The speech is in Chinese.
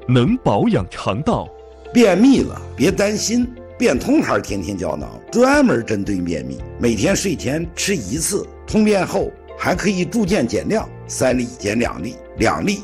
能保养肠道。 便秘了别担心，便通牌天天胶囊专门针对便秘，每天睡前吃1次，通便后还可以逐渐减量，3粒减2粒，2粒